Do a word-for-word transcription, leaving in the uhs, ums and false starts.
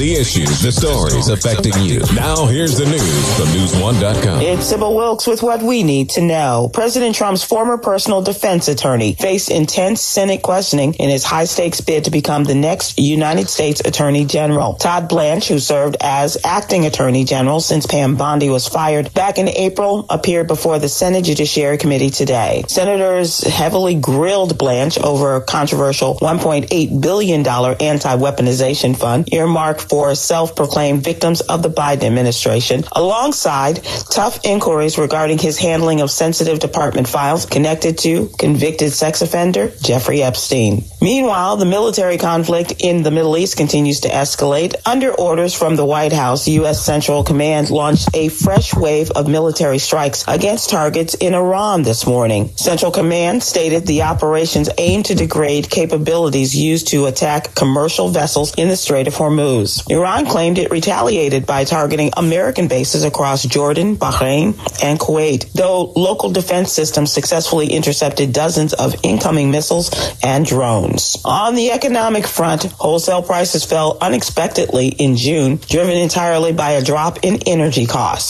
The issues, the stories affecting you. Now here's the news from news one dot com. It's Sybil Wilkes with what we need to know. President Trump's former personal defense attorney faced intense Senate questioning in his high-stakes bid to become the next United States Attorney General. Todd Blanche, who served as acting Attorney General since Pam Bondi was fired back in April, appeared before the Senate Judiciary Committee today. Senators heavily grilled Blanche over a controversial one point eight billion dollars anti-weaponization fund earmarked for self-proclaimed victims of the Biden administration, alongside tough inquiries regarding his handling of sensitive department files connected to convicted sex offender Jeffrey Epstein. Meanwhile, the military conflict in the Middle East continues to escalate. Under orders from the White House, U S. Central Command launched a fresh wave of military strikes against targets in Iran this morning. Central Command stated the operations aim to degrade capabilities used to attack commercial vessels in the Strait of Hormuz. Iran claimed it retaliated by targeting American bases across Jordan, Bahrain, and Kuwait, though local defense systems successfully intercepted dozens of incoming missiles and drones. On the economic front, wholesale prices fell unexpectedly in June, driven entirely by a drop in energy costs.